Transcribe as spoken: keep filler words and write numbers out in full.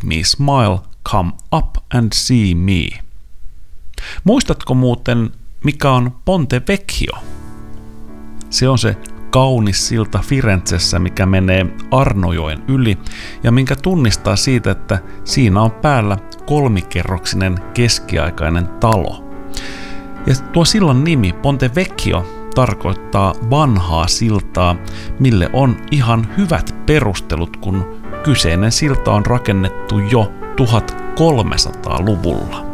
me smile, come up and see me. Muistatko muuten, mikä on Ponte Vecchio? Se on se kaunis silta Firenzessä, mikä menee Arnojoen yli ja minkä tunnistaa siitä, että siinä on päällä kolmikerroksinen keskiaikainen talo. Ja tuo sillan nimi Ponte Vecchio tarkoittaa vanhaa siltaa, mille on ihan hyvät perustelut, kun kyseinen silta on rakennettu jo tuhatkolmesataaluvulla.